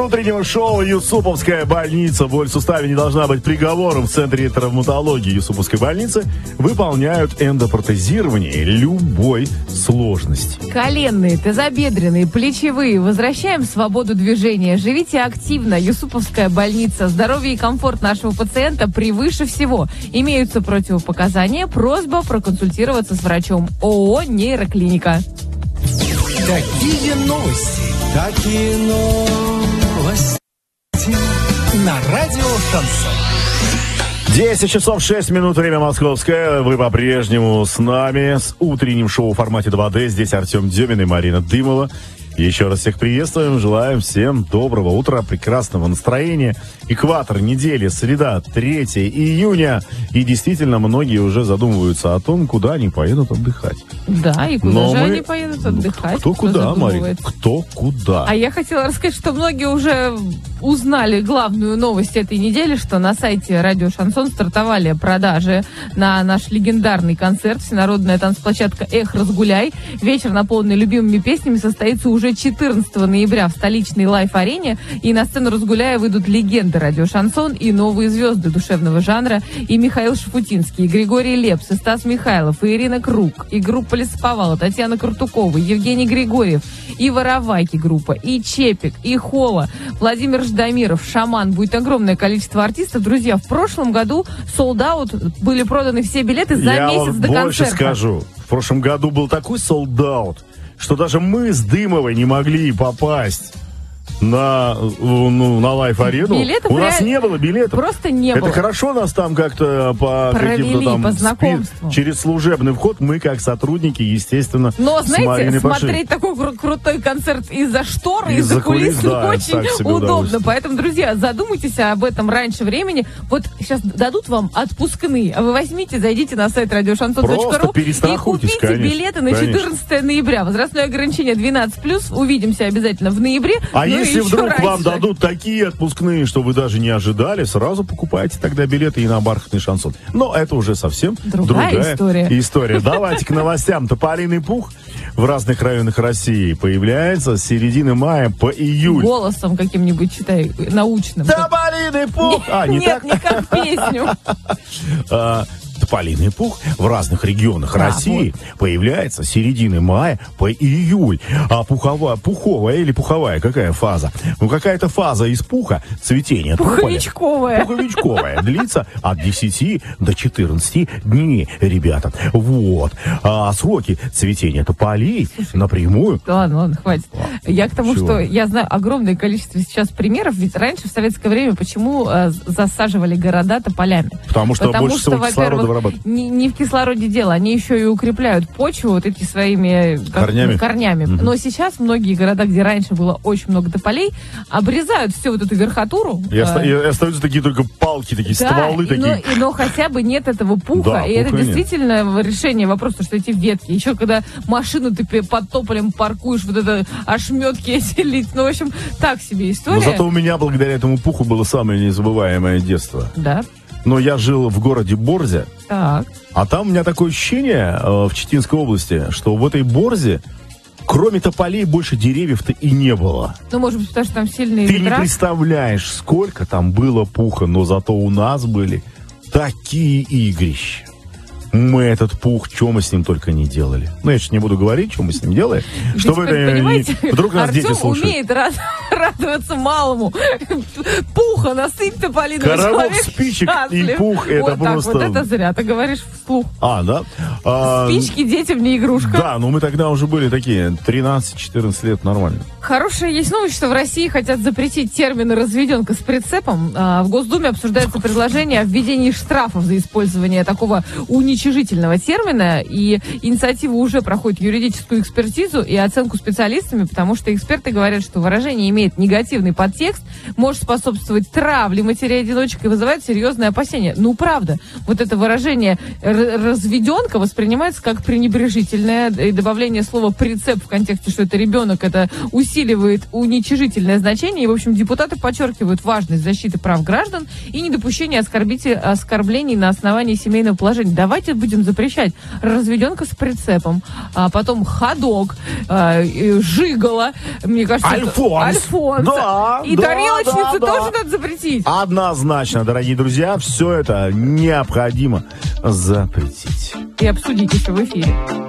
Утреннего шоу «Юсуповская больница». Боль в суставе не должна быть приговором. В Центре травматологии Юсуповской больницы выполняют эндопротезирование любой сложности. Коленные, тазобедренные, плечевые. Возвращаем свободу движения. Живите активно. Юсуповская больница. Здоровье и комфорт нашего пациента превыше всего. Имеются противопоказания. Просьба проконсультироваться с врачом. ООО «Нейроклиника». Такие новости. Такие новости на радио Шансон. 10 часов 6 минут, время московское. Вы по-прежнему с нами, с утренним шоу в формате 2D. Здесь Артем Демин и Марина Дымова. Еще раз всех приветствуем, желаем всем доброго утра, прекрасного настроения. Экватор недели, среда, 3 июня. И действительно, многие уже задумываются о том, куда они поедут отдыхать. Да, и куда же они поедут отдыхать? Кто куда, Марина? Кто куда? А я хотела рассказать, что многие уже узнали главную новость этой недели, что на сайте Радио Шансон стартовали продажи на наш легендарный концерт. Всенародная танцплощадка «Эх, разгуляй». Вечер, наполненный любимыми песнями, состоится уже 14 ноября в столичной лайф-арене. И на сцену «Разгуляя» выйдут легенды Радио Шансон и новые звезды душевного жанра. И Михаил Шафутинский, и Григорий Лепс, и Стас Михайлов, и Ирина Круг, и группа Лесоповала, Татьяна Куртукова, Евгений Григорьев, и Воровайки группа, и Чепик, и Хола, Владимир Ждамиров, Шаман. Будет огромное количество артистов. Друзья, в прошлом году sold out, были проданы все билеты за месяц до концерта. Я больше скажу. В прошлом году был такой sold out, что даже мы с Дымовой не могли попасть на лайф-арену. У нас не было билетов. Просто не было. Это хорошо нас там как-то по каким-то там по знакомству. Через служебный вход мы, как сотрудники, естественно, но, знаете, пошли. смотреть такой крутой концерт из-за штор, из-за кулис, да, очень удобно. Поэтому, друзья, задумайтесь об этом раньше времени. Вот сейчас дадут вам отпускные, а вы возьмите, зайдите на сайт radiošanson.ru и купите, конечно, билеты на 14 ноября. Возрастное ограничение 12+. Увидимся обязательно в ноябре. Если вдруг вам дадут такие отпускные, что вы даже не ожидали, сразу покупайте тогда билеты и на бархатный шансон. Но это уже совсем другая история. Давайте к новостям. Тополиный пух в разных районах России появляется с середины мая по июль. Голосом каким-нибудь, читай, научным. Тополиный пух! Нет, не как песню. Тополиный пух в разных регионах России появляется с середины мая по июль. А пуховая или пуховая, какая фаза? Ну, какая-то фаза из пуха, цветения пуховичковая. Пуховичковая. Длится от 10 до 14 дней, ребята. Вот. А сроки цветения тополей напрямую... Ладно, хватит. Я к тому, что я знаю огромное количество сейчас примеров, ведь раньше в советское время почему засаживали города тополями? Потому что больше всего кислорода. Не в кислороде дело, они еще и укрепляют почву вот эти своими корнями. Mm-hmm. Но сейчас многие города, где раньше было очень много тополей, обрезают всю вот эту верхотуру. И остаются такие только палки, такие стволы такие. Но хотя бы нет этого пуха. Да, и это действительно решение вопроса, что эти ветки. Еще когда машину ты под тополем паркуешь, вот это ошметки эти лить. Ну, в общем, так себе история. Но зато у меня благодаря этому пуху было самое незабываемое детство. Да. Но я жил в городе Борзе, так. А там у меня такое ощущение в Читинской области, что в этой Борзе, кроме тополей, больше деревьев-то и не было. Ну, может быть, потому что там сильные ветра. Ты не представляешь, сколько там было пуха, но зато у нас были такие игрища. Мы этот пух, что мы с ним только не делали. Ну, я сейчас не буду говорить, что мы с ним делаем. Чтобы вдруг нас дети слушают. Артем умеет радоваться малому. Пуха, насыпь тополиного коробок спичек и пух, это просто... Вот это зря, ты говоришь вслух. Да? Спички детям не игрушка. Да, но мы тогда уже были такие, 13-14 лет, нормально. Хорошая есть новость, что в России хотят запретить термины «разведенка с прицепом». В Госдуме обсуждается предложение о введении штрафов за использование такого уничижительного термина, и инициатива уже проходит юридическую экспертизу и оценку специалистами, потому что эксперты говорят, что выражение имеет негативный подтекст, может способствовать травле матерей-одиночек и вызывает серьезные опасения. Ну, правда, вот это выражение «разведенка» воспринимается как пренебрежительное, и добавление слова «прицеп» в контексте, что это ребенок, это усиливает уничижительное значение, и, в общем, депутаты подчеркивают важность защиты прав граждан и недопущения оскорблений на основании семейного положения. Давайте давайте будем запрещать. Разведенка с прицепом, а потом ходок, жиголо, мне кажется... Альфонс. Да, и да, тарелочницу да, тоже да. надо запретить. Однозначно, дорогие друзья, все это необходимо запретить. И обсудить еще в эфире.